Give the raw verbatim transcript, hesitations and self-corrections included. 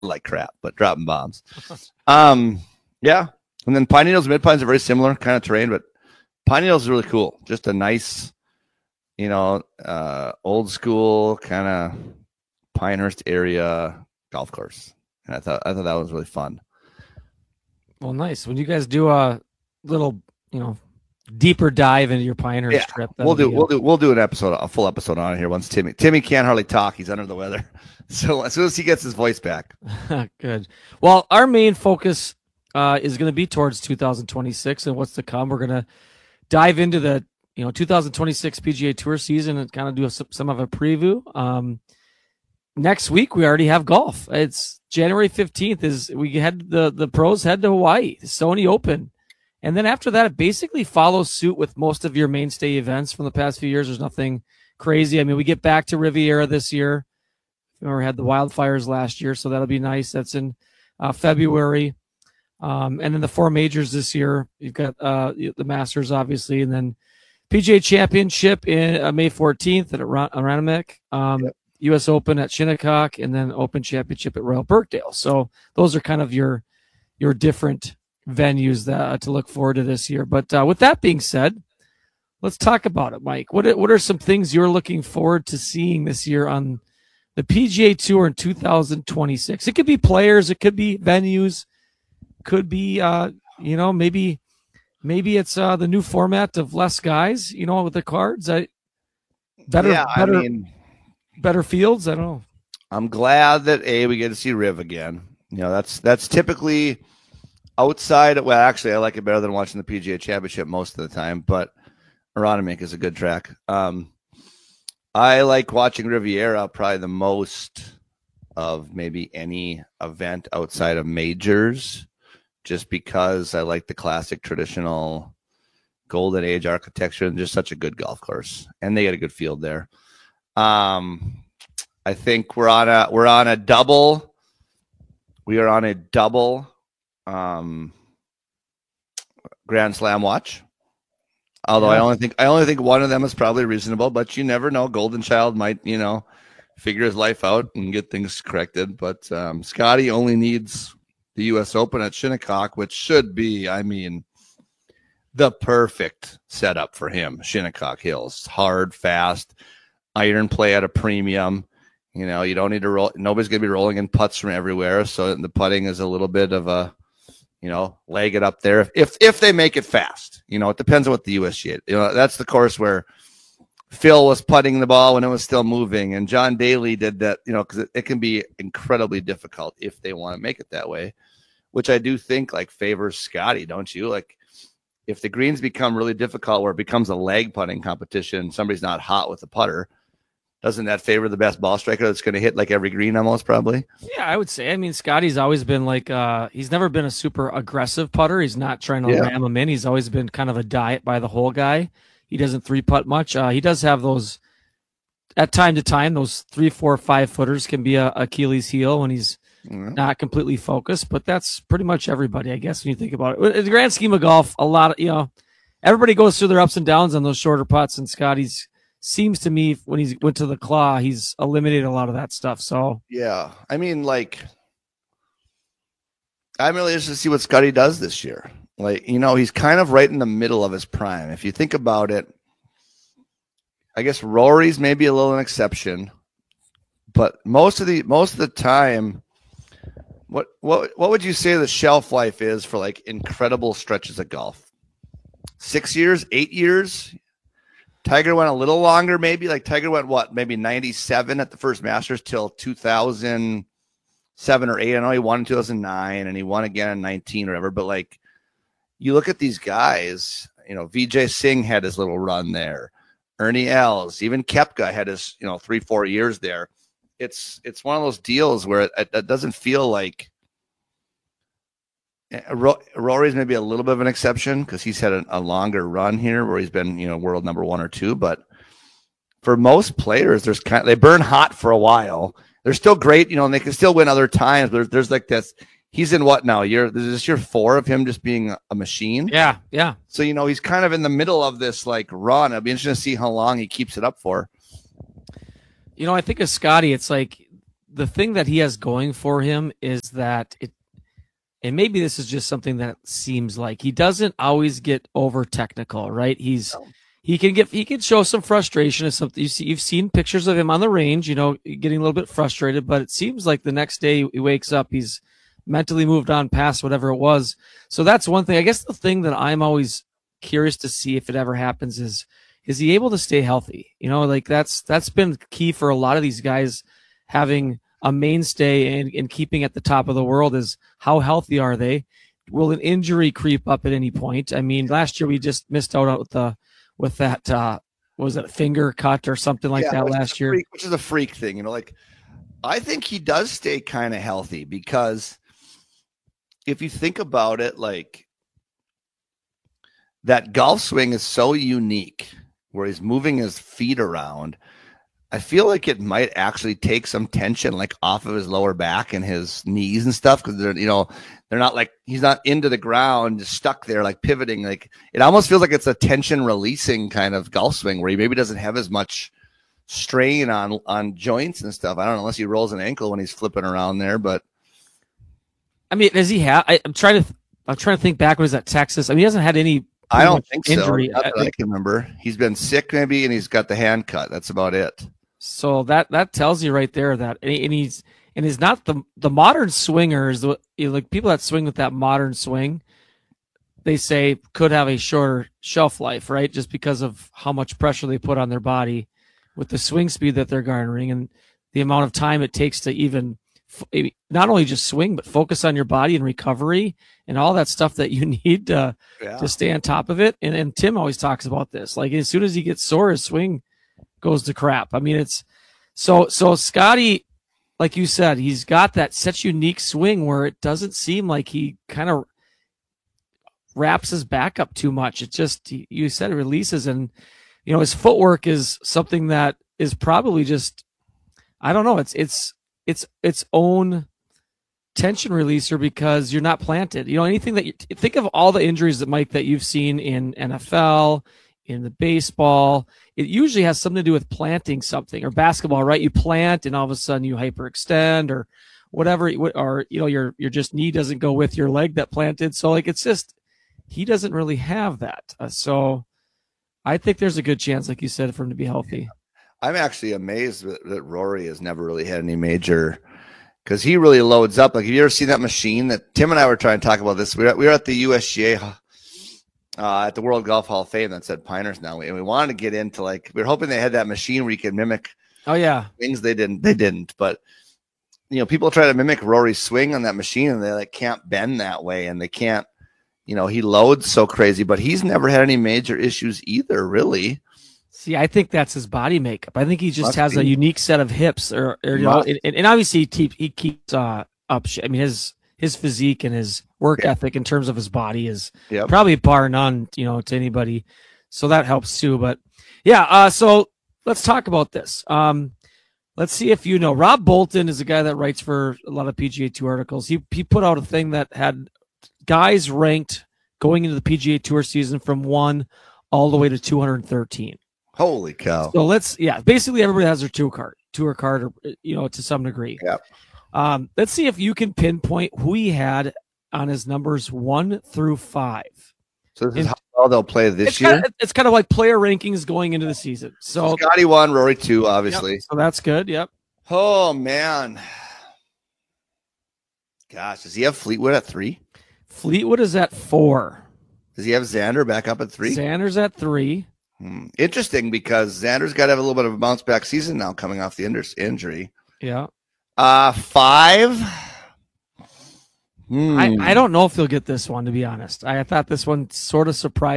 like crap, but dropping bombs. um, yeah. And then Pine Needles, Mid Pines are very similar kind of terrain, but Pine Needles is really cool. Just a nice, you know, uh, old school kind of Pinehurst area golf course. And I thought I thought that was really fun. Well, nice. When you guys do a little, you know, deeper dive into your Pinehurst yeah, trip, we'll do be, we'll do we'll do an episode, a full episode on it here once Timmy Timmy can't hardly talk. He's under the weather. So as soon as he gets his voice back. Good. Well, our main focus uh, is going to be towards two thousand twenty-six and what's to come. We're going to dive into the, you know, two thousand twenty-six P G A Tour season and kind of do a, some of a preview. Um, next week we already have golf. It's January fifteenth is we head the the pros head to Hawaii, the Sony Open. And then after that, it basically follows suit with most of your mainstay events from the past few years. There's nothing crazy. I mean, we get back to Riviera this year. Remember, we had the wildfires last year, so that'll be nice. That's in uh, February. Um, and then the four majors this year. You've got uh, the Masters, obviously, and then P G A Championship in uh, May fourteenth at Aranamek, um, yep. U S Open at Shinnecock, and then Open Championship at Royal Birkdale. So those are kind of your your different venues that, uh, to look forward to this year. But uh, with that being said, let's talk about it, Mike. What what are some things you're looking forward to seeing this year on the P G A Tour in two thousand twenty-six? It could be players, it could be venues, could be uh, you know maybe maybe it's uh, the new format of less guys, you know, with the cards. I better yeah, better I mean, better fields. I don't know. I'm glad that a we get to see Riv again. You know, that's that's typically. Outside, well, actually, I like it better than watching the P G A Championship most of the time, but Aranamek is a good track. Um, I like watching Riviera probably the most of maybe any event outside of majors, just because I like the classic traditional golden age architecture and just such a good golf course, and they get a good field there. Um, I think we're on a we're on a double. We are on a double. Um, Grand Slam watch. Although yeah. I only think I only think one of them is probably reasonable, but you never know. Golden Child might, you know, figure his life out and get things corrected. But um, Scotty only needs the U S Open at Shinnecock, which should be, I mean, the perfect setup for him. Shinnecock Hills, hard, fast, iron play at a premium. You know, you don't need to roll. Nobody's going to be rolling in putts from everywhere, so the putting is a little bit of a, you know, leg it up there. If if they make it fast, you know, it depends on what the U S G A. You know, that's the course where Phil was putting the ball when it was still moving, and John Daly did that. You know, because it, it can be incredibly difficult if they want to make it that way, which I do think like favors Scotty, don't you? Like, if the greens become really difficult, where it becomes a leg putting competition, somebody's not hot with the putter. Doesn't that favor the best ball striker that's going to hit like every green almost probably? Yeah, I would say. I mean, Scotty's always been like, uh, he's never been a super aggressive putter. He's not trying to yeah. ram him in. He's always been kind of a diet by the hole guy. He doesn't three putt much. Uh, he does have those, at time to time, those three, four, five footers can be a Achilles heel when he's mm-hmm. not completely focused. But that's pretty much everybody, I guess, when you think about it. In the grand scheme of golf, a lot of, you know, everybody goes through their ups and downs on those shorter putts, and Scotty's, seems to me when he went to the claw, he's eliminated a lot of that stuff. So yeah, I mean, like, I'm really interested to see what Scotty does this year. Like, you know, he's kind of right in the middle of his prime. If you think about it, I guess Rory's maybe a little an exception, but most of the most of the time, what what what would you say the shelf life is for like incredible stretches of golf? Six years, eight years. Tiger went a little longer, maybe. Like Tiger went what, maybe ninety-seven at the first Masters till two thousand seven or eight. I know he won in two thousand nine and he won again in nineteen or whatever. But like, you look at these guys, you know, Vijay Singh had his little run there. Ernie Els, even Koepka had his, you know, three, four years there. It's it's one of those deals where it, it doesn't feel like. Rory's maybe a little bit of an exception because he's had a, a longer run here where he's been, you know, world number one or two. But for most players, there's kind of, they burn hot for a while. They're still great, you know, and they can still win other times. But there's, there's like this. He's in what now? Year this is year four of him just being a machine. Yeah, yeah. So you know he's kind of in the middle of this like run. It'll be interesting to see how long he keeps it up for. You know, I think of Scotty. It's like the thing that he has going for him is that it, and maybe this is just something that seems like he doesn't always get over technical, right? He's No. he can get he can show some frustration. If something you see, you've seen pictures of him on the range, you know, getting a little bit frustrated. But it seems like the next day he wakes up, he's mentally moved on past whatever it was. So that's one thing. I guess the thing that I'm always curious to see if it ever happens is is he able to stay healthy? You know, like that's that's been key for a lot of these guys having a mainstay and, and keeping at the top of the world is how healthy are they? Will an injury creep up at any point? I mean, last year we just missed out with the with that uh what was it, finger cut or something like Yeah, that which is last a year. freak- which is a freak thing, you know. Like, I think he does stay kind of healthy because if you think about it, like that golf swing is so unique where he's moving his feet around. I feel like it might actually take some tension like off of his lower back and his knees and stuff because they're, you know, they're not like he's not into the ground, just stuck there like pivoting. Like it almost feels like it's a tension releasing kind of golf swing where he maybe doesn't have as much strain on on joints and stuff. I don't know unless he rolls an ankle when he's flipping around there, but I mean, does he have? I, I'm trying to I'm trying to think back. Was that Texas? I mean, he hasn't had any. I don't much think injury. so. Not that I can remember. He's been sick maybe, and he's got the hand cut. That's about it. So that that tells you right there that and, he, and he's and he's not the the modern swingers, the, you know, like people that swing with that modern swing, they say could have a shorter shelf life, right? Just because of how much pressure they put on their body with the swing speed that they're garnering and the amount of time it takes to even f- not only just swing but focus on your body and recovery and all that stuff that you need to Yeah. to stay on top of it. And and Tim always talks about this. Like as soon as he gets sore, his swing goes to crap. I mean, it's so so Scotty, like you said, he's got that such unique swing where it doesn't seem like he kind of wraps his back up too much. It just he, you said it releases, and you know his footwork is something that is probably just I don't know. It's it's it's its own tension releaser because you're not planted. You know anything that you think of all the injuries that Mike that you've seen in N F L, in the baseball, it usually has something to do with planting something or basketball, right? You plant and all of a sudden you hyperextend or whatever, or, you know, your, your just knee doesn't go with your leg that planted. So like, it's just, he doesn't really have that. Uh, so I think there's a good chance, like you said, for him to be healthy. I'm actually amazed that, that Rory has never really had any major because he really loads up. Like, have you ever seen that machine that Tim and I were trying to talk about this? We were, we were at the U S G A uh, at the World Golf Hall of Fame that's at Pinehurst now. And we wanted to get into like, we were hoping they had that machine where you could mimic Oh yeah. things. They didn't, they didn't, but you know, people try to mimic Rory's swing on that machine and they like can't bend that way and they can't, you know, he loads so crazy, but he's never had any major issues either, really. See, I think that's his body makeup. I think he just Must has be. a unique set of hips, or, or you know, Must. and, and obviously he, keep, he keeps uh, up. I mean, his his physique and his work Yeah. ethic in terms of his body is Yep. probably bar none, you know, to anybody. So that helps too. But yeah, uh, so let's talk about this. Um, let's see if you know. Rob Bolton is a guy that writes for a lot of P G A Tour articles. He he put out a thing that had guys ranked going into the P G A Tour season from one all the way to two hundred thirteen. Holy cow. So let's, yeah, basically everybody has their tour card, tour card, or, you know, to some degree. Yep. Um, let's see if you can pinpoint who he had on his numbers one through five. So this is And- how well they'll play this It's year. kind, of, it's kind of like player rankings going into the season. So, Scotty one, Rory two, obviously. yep, so that's good. Yep. Oh man. Gosh, does he have Fleetwood at three? Fleetwood is at four. Does he have Xander back up at three? Xander's at three. Hmm. Interesting because Xander's got to have a little bit of a bounce back season now coming off the injur- injury. Yeah. Uh, five. Hmm. I, I don't know if he'll get this one, to be honest. I thought this one sort of surprised